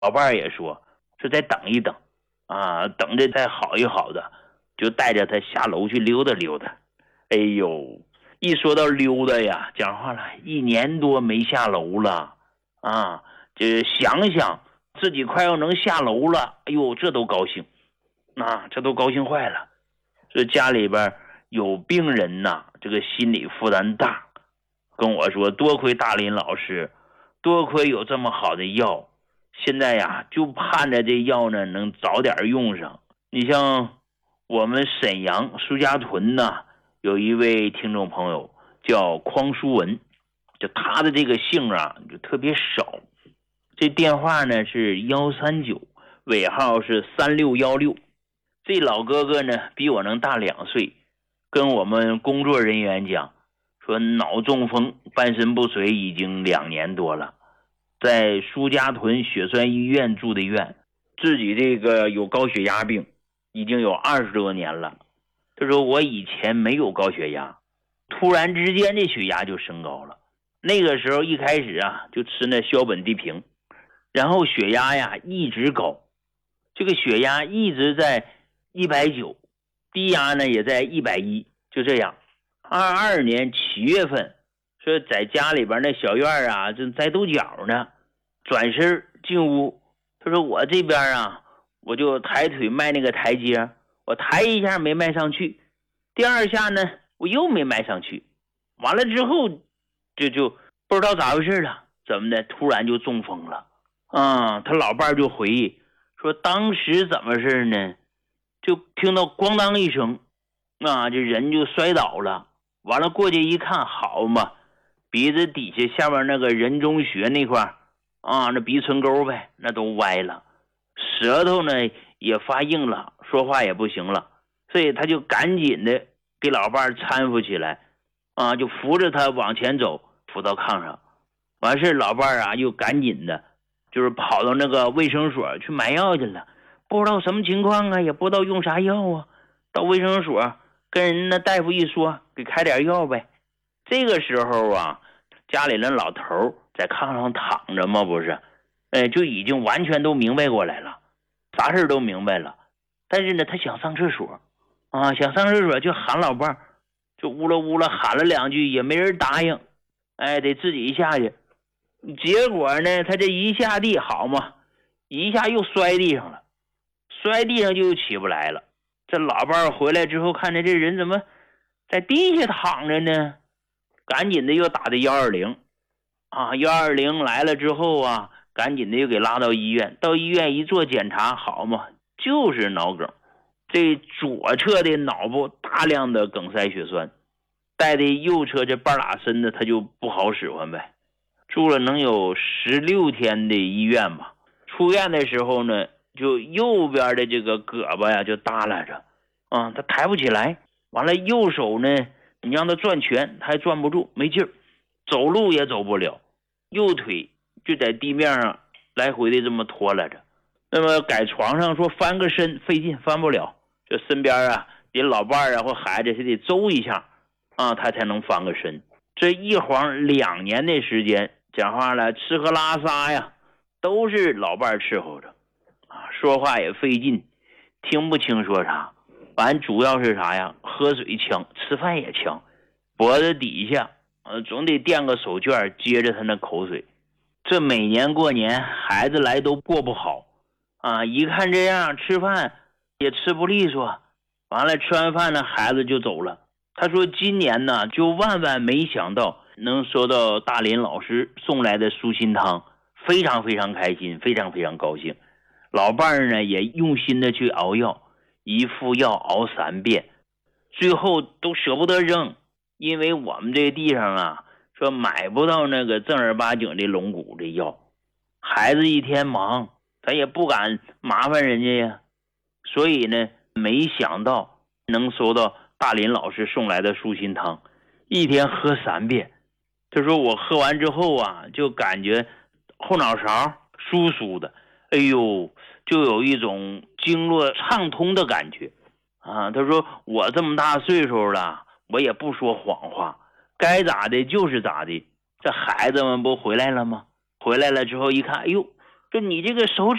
老伴儿也说再等一等啊，等着再好一好的，就带着他下楼去溜达溜达。哎呦，一说到溜达呀，讲话了，1年多没下楼了啊，这想想自己快要能下楼了，哎呦，这都高兴啊，这都高兴坏了。这家里边有病人呐，这个心理负担大，跟我说多亏大林老师，多亏有这么好的药，现在呀就盼着这药呢能早点用上。你像我们沈阳苏家屯呢，有一位听众朋友叫匡书文，就他的这个姓啊就特别少，这电话呢是139，尾号是3616。这老哥哥呢比我能大2岁，跟我们工作人员讲说脑中风半身不遂已经2年多了，在苏家屯血栓医院住的院，自己这个有高血压病已经有20多年了。他说我以前没有高血压，突然之间这血压就升高了，那个时候一开始啊就吃那硝苯地平，然后血压呀一直高，这个血压一直在190，低压呢也在110，就这样。22年7月份，说在家里边那小院啊正栽豆角呢，转身进屋，他说我这边啊我就抬腿迈那个台阶，我抬一下没迈上去，第二下呢我又没迈上去，完了之后就不知道咋回事了，怎么的突然就中风了啊。他老伴就回忆说当时怎么事呢，就听到咣当一声啊，这人就摔倒了，完了过去一看，好嘛，鼻子底下面那个人中穴那块啊，那鼻唇沟呗，那都歪了，舌头呢也发硬了，说话也不行了，所以他就赶紧的给老伴搀扶起来啊，就扶着他往前走，扶到炕上。完事老伴啊又赶紧的就是跑到那个卫生所去买药去了，不知道什么情况啊，也不知道用啥药啊，到卫生所跟人那大夫一说，给开点药呗。这个时候啊，家里人老头在炕上躺着嘛，不是，就已经完全都明白过来了，啥事都明白了。但是呢，他想上厕所啊，想上厕所就喊老伴，就呜了呜了喊了2句，也没人答应，得自己下去。结果呢，他这一下地好嘛，一下又摔地上了，摔地上就起不来了。这老伴回来之后，看着这人怎么在地下躺着呢，赶紧的又打的120啊，120来了之后啊，赶紧的又给拉到医院。到医院一做检查，好嘛，就是脑梗，这左侧的脑部大量的梗塞血栓，带的右侧这半拉身的他就不好使唤呗。住了能有16天的医院吧。出院的时候呢，就右边的这个胳膊呀就耷拉着啊，他抬不起来。完了右手呢，你让他转拳他还转不住，没劲儿，走路也走不了，右腿就在地面上来回的这么拖拉着。那么改床上说翻个身费劲，翻不了，就身边啊人老伴啊或孩子是得周一下啊，他才能翻个身。这一晃2年的时间，讲话了吃喝拉撒呀都是老伴伺候着啊，说话也费劲，听不清说啥。完主要是啥呀，喝水呛，吃饭也呛，脖子底下总得垫个手绢接着他那口水。这每年过年孩子来都过不好啊，一看这样吃饭也吃不利索。完了吃完饭呢，孩子就走了。他说今年呢就万万没想到能收到大林老师送来的舒心汤，非常非常开心，非常非常高兴。老伴儿呢也用心的去熬药，一副药熬3遍，最后都舍不得扔，因为我们这地上啊说买不到那个正儿八经的龙骨的药，孩子一天忙，他也不敢麻烦人家呀，所以呢没想到能收到大林老师送来的舒心汤，一天喝3遍。他说我喝完之后啊，就感觉后脑勺酥酥的，哎呦，就有一种经络畅通的感觉啊。他说我这么大岁数了，我也不说谎话，该咋的就是咋的。这孩子们不回来了吗？回来了之后一看，哎呦， 就你这个手